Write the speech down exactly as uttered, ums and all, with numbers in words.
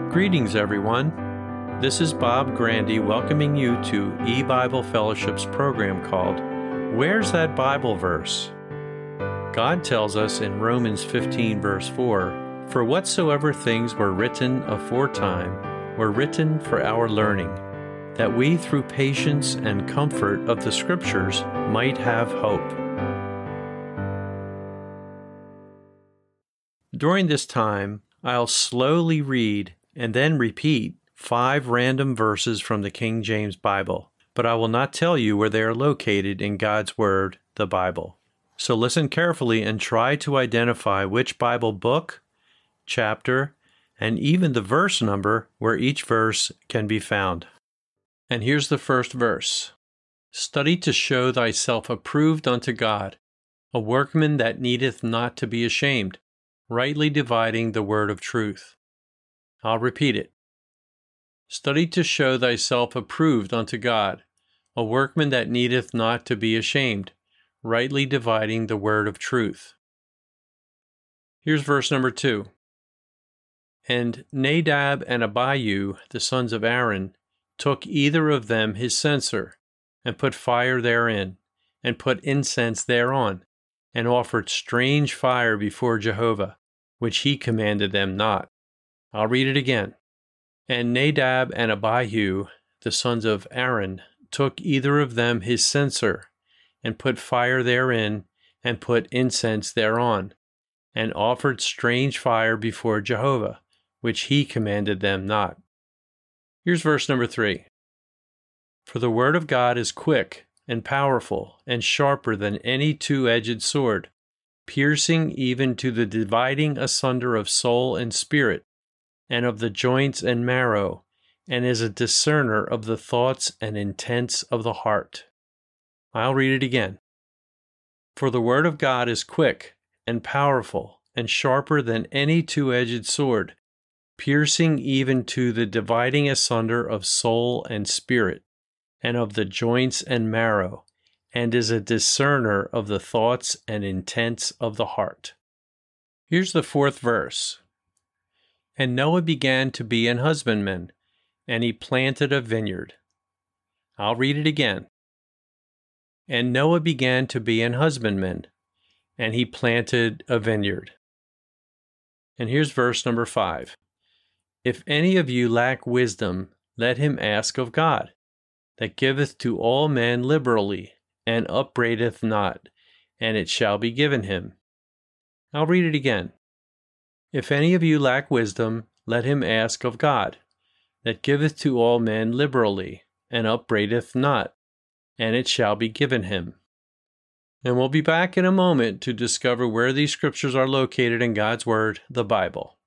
Greetings, everyone. This is Bob Grandy welcoming you to E-Bible Fellowship's program called Where's That Bible Verse? God tells us in Romans fifteen, verse four, For whatsoever things were written aforetime were written for our learning, that we through patience and comfort of the Scriptures might have hope. During this time, I'll slowly read and then repeat five random verses from the King James Bible, but I will not tell you where they are located in God's Word, the Bible. So listen carefully and try to identify which Bible book, chapter, and even the verse number where each verse can be found. And here's the first verse. Study to show thyself approved unto God, a workman that needeth not to be ashamed, rightly dividing the word of truth. I'll repeat it. Study to show thyself approved unto God, a workman that needeth not to be ashamed, rightly dividing the word of truth. Here's verse number two. And Nadab and Abihu, the sons of Aaron, took either of them his censer, and put fire therein, and put incense thereon, and offered strange fire before Jehovah, which he commanded them not. I'll read it again. And Nadab and Abihu, the sons of Aaron, took either of them his censer, and put fire therein, and put incense thereon, and offered strange fire before Jehovah, which he commanded them not. Here's verse number three. For the word of God is quick and powerful and sharper than any two-edged sword, piercing even to the dividing asunder of soul and spirit, and of the joints and marrow, and is a discerner of the thoughts and intents of the heart. I'll read it again. For the word of God is quick and powerful and sharper than any two-edged sword, piercing even to the dividing asunder of soul and spirit, and of the joints and marrow, and is a discerner of the thoughts and intents of the heart. Here's the fourth verse. And Noah began to be an husbandman, and he planted a vineyard. I'll read it again. And Noah began to be an husbandman, and he planted a vineyard. And here's verse number five. If any of you lack wisdom, let him ask of God, that giveth to all men liberally, and upbraideth not, and it shall be given him. I'll read it again. If any of you lack wisdom, let him ask of God, that giveth to all men liberally, and upbraideth not, and it shall be given him. And we'll be back in a moment to discover where these scriptures are located in God's Word, the Bible.